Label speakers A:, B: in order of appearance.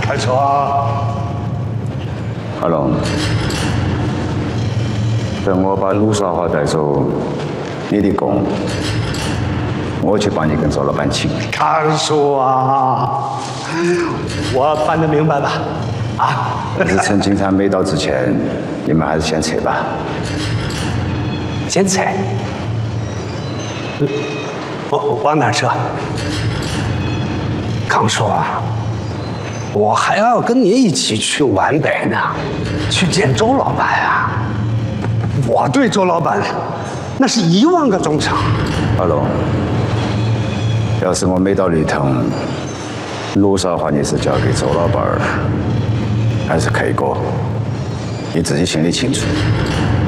A: 开车啊！
B: 阿龙，等我把陆少华带走，你的工我去帮你跟周老板请。
A: 康叔啊，我办得明白吧？啊！
B: 可是趁警察没到之前，你们还是先撤吧。
A: 先撤？往哪撤？康叔啊，我还要跟你一起去皖北呢，去见周老板啊！我对周老板那是10000个忠诚。
B: 阿龙，要是我没到绿藤，陆少华你是交给周老板儿，还是 K 哥？你自己心里清楚。